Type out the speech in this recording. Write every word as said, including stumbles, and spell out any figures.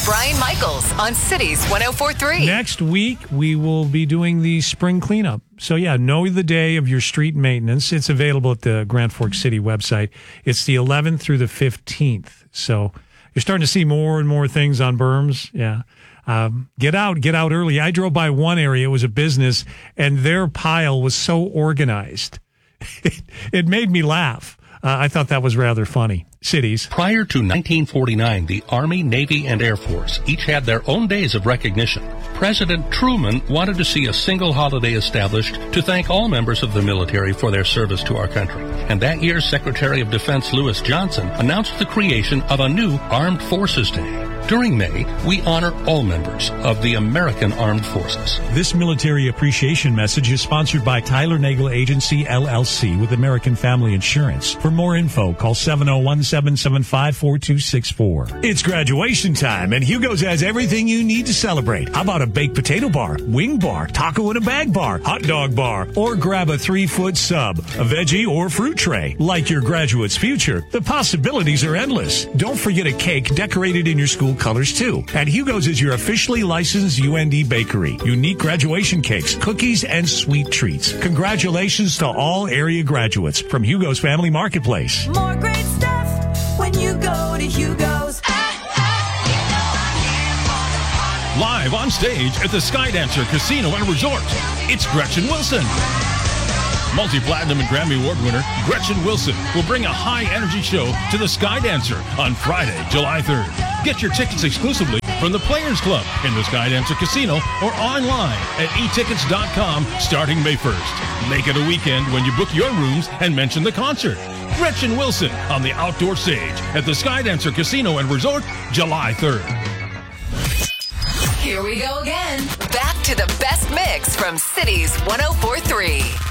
Brian Michaels on Cities one oh four point three. Next week, we will be doing the spring cleanup. So, yeah, know the day of your street maintenance. It's available at the Grand Forks City website. It's the eleventh through the fifteenth. So you're starting to see more and more things on berms. Yeah. Um, get out, get out early. I drove by one area. It was a business, and their pile was so organized. It, it made me laugh. Uh, I thought that was rather funny. Cities. Prior to nineteen forty-nine, the Army, Navy, and Air Force each had their own days of recognition. President Truman wanted to see a single holiday established to thank all members of the military for their service to our country. And that year, Secretary of Defense Lewis Johnson announced the creation of a new Armed Forces Day. During May, we honor all members of the American Armed Forces. This military appreciation message is sponsored by Tyler Nagel Agency, L L C, with American Family Insurance. For more info, call seven oh one, seven seven five, four two six four. It's graduation time, and Hugo's has everything you need to celebrate. How about a baked potato bar, wing bar, taco in a bag bar, hot dog bar, or grab a three-foot sub, a veggie or fruit tray. Like your graduate's future, the possibilities are endless. Don't forget a cake decorated in your school colors too. And Hugo's is your officially licensed U N D bakery. Unique graduation cakes, cookies, and sweet treats. Congratulations to all area graduates from Hugo's Family Marketplace. More great stuff when you go to Hugo's. Live on stage at the Skydancer Casino and Resort, it's Gretchen Wilson. Multi-platinum and Grammy Award winner Gretchen Wilson will bring a high-energy show to the Skydancer on Friday, July third. Get your tickets exclusively from the Players Club in the Skydancer Casino or online at e tickets dot com starting May first. Make it a weekend when you book your rooms and mention the concert. Gretchen Wilson on the outdoor stage at the Skydancer Casino and Resort, July third. Here we go again. Back to the best mix from Cities one oh four point three.